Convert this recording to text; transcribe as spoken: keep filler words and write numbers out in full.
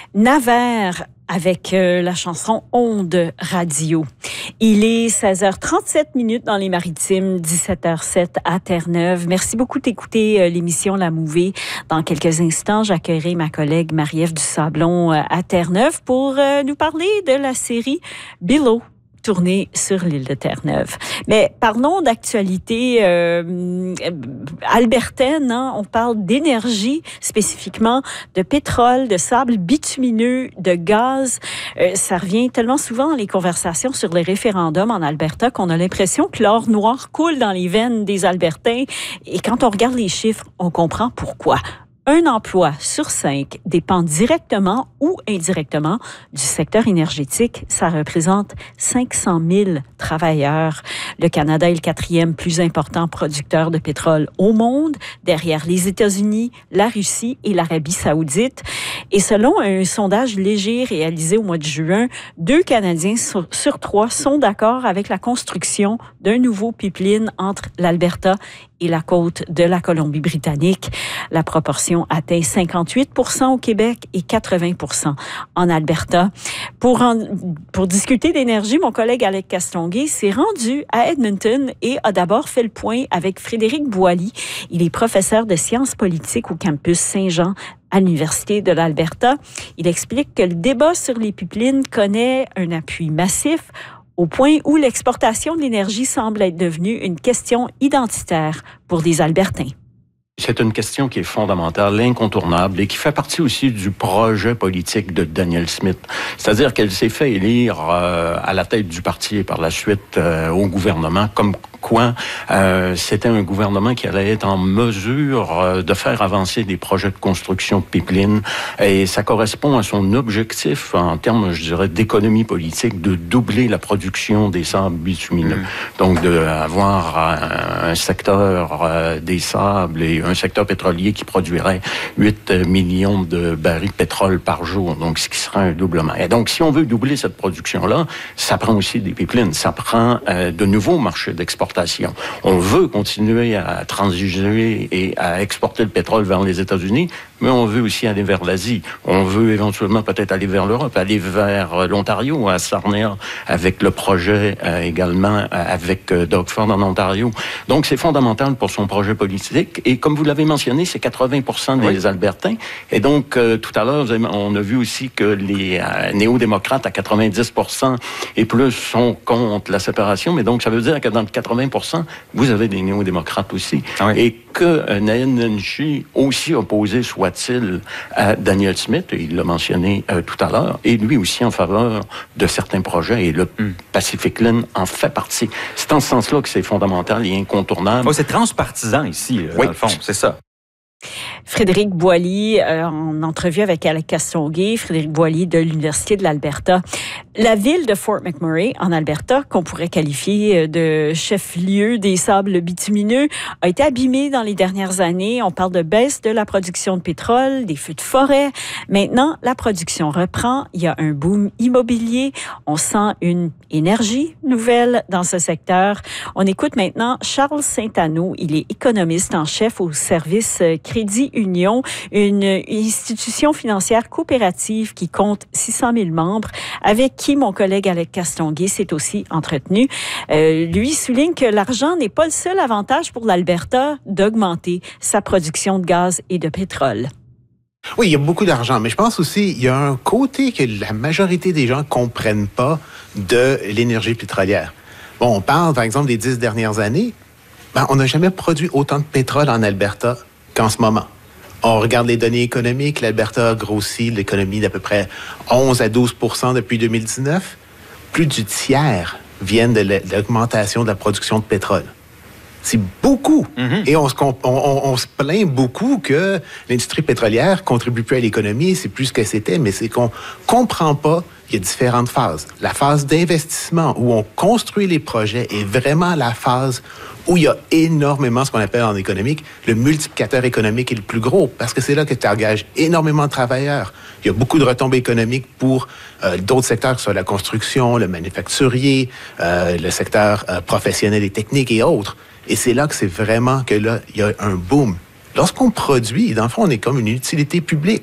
Naver avec euh, la chanson Onde Radio. Il est seize heures trente-sept minutes dans les Maritimes, dix-sept heures sept à Terre-Neuve. Merci beaucoup d'écouter euh, l'émission La Mouvée. Dans quelques instants, j'accueillerai ma collègue Marie-Ève Dusablon euh, à Terre-Neuve pour euh, nous parler de la série Below, tournée sur l'île de Terre-Neuve. Mais parlons d'actualité euh, albertaine. Hein? On parle d'énergie, spécifiquement de pétrole, de sable bitumineux, de gaz. Euh, ça revient tellement souvent dans les conversations sur les référendums en Alberta qu'on a l'impression que l'or noir coule dans les veines des Albertains. Et quand on regarde les chiffres, on comprend pourquoi. Un emploi sur cinq dépend directement ou indirectement du secteur énergétique. Ça représente cinq cent mille travailleurs. Le Canada est le quatrième plus important producteur de pétrole au monde, derrière les États-Unis, la Russie et l'Arabie saoudite. Et selon un sondage léger réalisé au mois de juin, deux Canadiens sur, sur trois sont d'accord avec la construction d'un nouveau pipeline entre l'Alberta et la côte de la Colombie-Britannique. La proportion atteint cinquante-huit pour cent au Québec et quatre-vingts pour cent en Alberta. Pour, en, pour discuter d'énergie, mon collègue Alec Castonguay s'est rendu à Edmonton et a d'abord fait le point avec Frédéric Boily. Il est professeur de sciences politiques au campus Saint-Jean à l'Université de l'Alberta. Il explique que le débat sur les pipelines connaît un appui massif au point où l'exportation de l'énergie semble être devenue une question identitaire pour les Albertains. C'est une question qui est fondamentale, incontournable et qui fait partie aussi du projet politique de Danielle Smith. C'est-à-dire qu'elle s'est fait élire euh, à la tête du parti et par la suite euh, au gouvernement comme quoi euh, c'était un gouvernement qui allait être en mesure euh, de faire avancer des projets de construction de pipelines et ça correspond à son objectif en termes, je dirais, d'économie politique de doubler la production des sables bitumineux. Mmh. Donc d'avoir un, un secteur euh, des sables et un secteur pétrolier qui produirait huit millions de barils de pétrole par jour, donc ce qui sera un doublement. Et donc si on veut doubler cette production-là, ça prend aussi des pipelines, ça prend euh, de nouveaux marchés d'exportation. On veut continuer à transiger et à exporter le pétrole vers les États-Unis, mais on veut aussi aller vers l'Asie. On veut éventuellement peut-être aller vers l'Europe, aller vers l'Ontario, à Sarnia, avec le projet euh, également euh, avec euh, Doug Ford en Ontario. Donc, c'est fondamental pour son projet politique. Et comme vous l'avez mentionné, c'est quatre-vingts pour cent des oui. Albertains. Et donc, euh, tout à l'heure, on a vu aussi que les euh, néo-démocrates, à quatre-vingt-dix pour cent et plus, sont contre la séparation. Mais donc, ça veut dire que dans le quatre-vingts pour cent, vous avez des néo-démocrates aussi. Ah oui. Et que euh, Naheed Nenshi, aussi opposé soit-il à Danielle Smith, il l'a mentionné euh, tout à l'heure, et lui aussi en faveur de certains projets, et le mm. Pacific Line en fait partie. C'est en ce sens-là que c'est fondamental et incontournable. Oh, c'est transpartisan ici, là, oui. Dans le fond, c'est ça. Frédéric Boily, euh, en entrevue avec Alec Castonguay, Frédéric Boily de l'Université de l'Alberta. La ville de Fort McMurray, en Alberta, qu'on pourrait qualifier de chef-lieu des sables bitumineux, a été abîmée dans les dernières années. On parle de baisse de la production de pétrole, des feux de forêt. Maintenant, la production reprend. Il y a un boom immobilier. On sent une énergie nouvelle dans ce secteur. On écoute maintenant Charles Saint-Anneau. Il est économiste en chef au service Crédit Union, une institution financière coopérative qui compte six cent mille membres, avec qui mon collègue Alec Castonguay s'est aussi entretenu. Euh, lui souligne que l'argent n'est pas le seul avantage pour l'Alberta d'augmenter sa production de gaz et de pétrole. Oui, il y a beaucoup d'argent, mais je pense aussi il y a un côté que la majorité des gens comprennent pas de l'énergie pétrolière. Bon, on parle, par exemple, des dix dernières années, ben, on n'a jamais produit autant de pétrole en Alberta qu'en ce moment. On regarde les données économiques, l'Alberta a grossi l'économie d'à peu près onze à douze pour cent depuis deux mille dix-neuf. Plus du tiers viennent de l'augmentation de la production de pétrole. C'est beaucoup. Mm-hmm. Et on se, on, on, on se plaint beaucoup que l'industrie pétrolière contribue plus à l'économie, c'est plus ce que c'était, mais c'est qu'on comprend pas. Il y a différentes phases. La phase d'investissement, où on construit les projets, est vraiment la phase où il y a énormément, ce qu'on appelle en économique, le multiplicateur économique est le plus gros, parce que c'est là que tu engages énormément de travailleurs. Il y a beaucoup de retombées économiques pour euh, d'autres secteurs, que ce soit la construction, le manufacturier, euh, le secteur euh, professionnel et technique et autres. Et c'est là que c'est vraiment que là, il y a un boom. Lorsqu'on produit, dans le fond, on est comme une utilité publique.